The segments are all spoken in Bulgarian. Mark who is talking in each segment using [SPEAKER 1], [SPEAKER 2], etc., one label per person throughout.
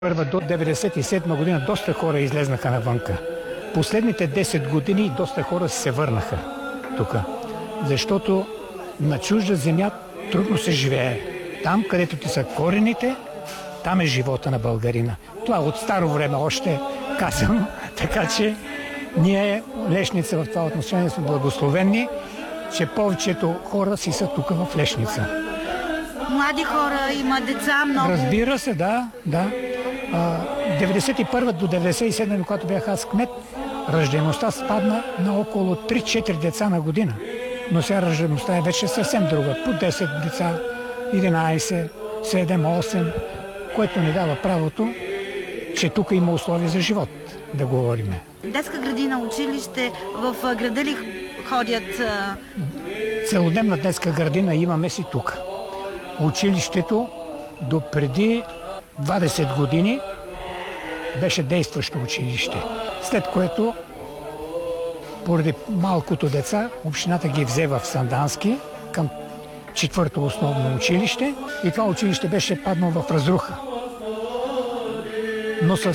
[SPEAKER 1] Първа до 1997 година доста хора излезнаха навънка. Последните 10 години доста хора се върнаха тук, защото на чужда земя трудно се живее. Там, където ти са корените, там е живота на българина. Това от старо време още казвам, така че ние, Лешница, в това отношение сме благословени, че повечето хора си са тук в Лешница.
[SPEAKER 2] Млади хора, има деца много.
[SPEAKER 1] Разбира се, да. 91 до 97, когато бях аз кмет, раждаемостта спадна на около 3-4 деца на година. Но сега раждаемостта е вече съвсем друга. По 10 деца, 11, 7, 8, което ни дава правото, че тук има условия за живот, да говорим.
[SPEAKER 2] Детска градина, училище, в града ли ходят?
[SPEAKER 1] Целодневна детска градина имаме си тук. Училището до преди 20 години беше действащо училище, след което поради малкото деца общината ги взе в Сандански към 4-то основно училище и това училище беше паднало в разруха. Но с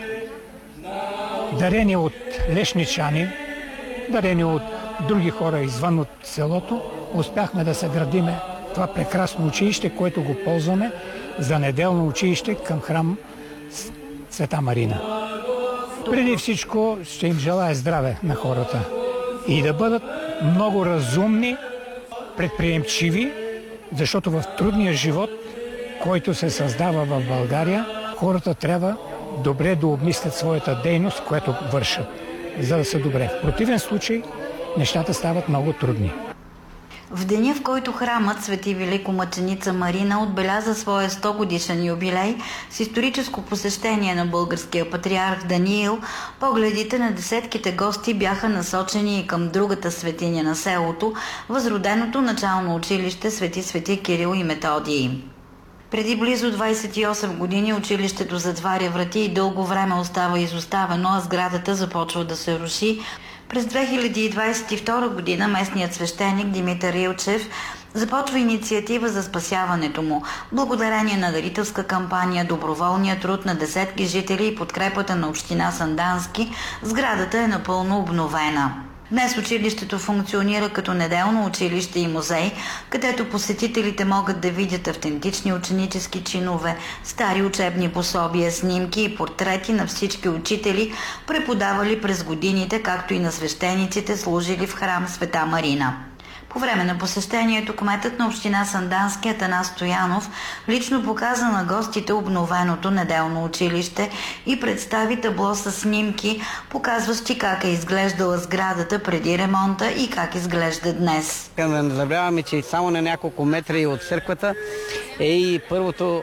[SPEAKER 1] дарение от лешничани, дарение от други хора извън от селото, успяхме да съградиме това прекрасно училище, което го ползваме за неделно училище към храм Света Марина. Преди всичко ще им желая здраве на хората и да бъдат много разумни, предприемчиви, защото в трудния живот, който се създава в България, хората трябва добре да обмислят своята дейност, която вършат, за да са добре. В противен случай нещата стават много трудни.
[SPEAKER 2] В деня, в който храмът Свети Великомъченица Марина отбеляза своя 100-годишен юбилей с историческо посещение на българския патриарх Даниил, погледите на десетките гости бяха насочени и към другата светиня на селото, възроденото начално училище Свети Кирил и Методий. Преди близо 28 години училището затваря врати и дълго време остава изоставено, а сградата започва да се руши. През 2022 година местният свещеник Димитър Илчев започва инициатива за спасяването му. Благодарение на дарителска кампания, доброволния труд на десетки жители и подкрепата на община Сандански, сградата е напълно обновена. Днес училището функционира като неделно училище и музей, където посетителите могат да видят автентични ученически чинове, стари учебни пособия, снимки и портрети на всички учители, преподавали през годините, както и на свещениците, служили в храм Света Марина. По време на посещението кметът на община Сандански Атанас Стоянов лично показа на гостите обновеното неделно училище и представи табло с снимки, показващи как е изглеждала сградата преди ремонта и как изглежда днес.
[SPEAKER 3] Да не забравяме, че само на няколко метри от църквата е и първото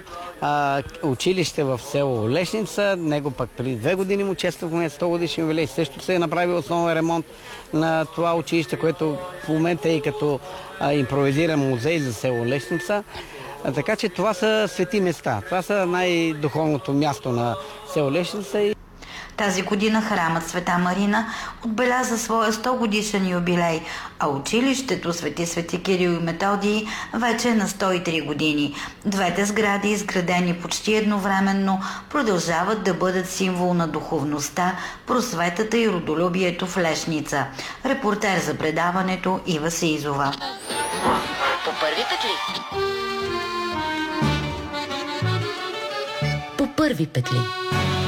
[SPEAKER 3] училище в село Лешница. Него пък преди 2 години му чествахме 100 годишен юбилей. Също се е направил основен ремонт на това училище, което в момента е като импровизиран музей за село Лешница. Така че това са свети места. Това са най-духовното място на село Лешница.
[SPEAKER 2] Тази година храмът Света Марина отбеляза своя 100-годишен юбилей, а училището Свети Кирил и Методий вече е на 103 години. Двете сгради, изградени почти едновременно, продължават да бъдат символ на духовността, просветата и родолюбието в Лешница. Репортер за предаването Ива Сизова.
[SPEAKER 4] По първи петли.
[SPEAKER 5] По първи петли.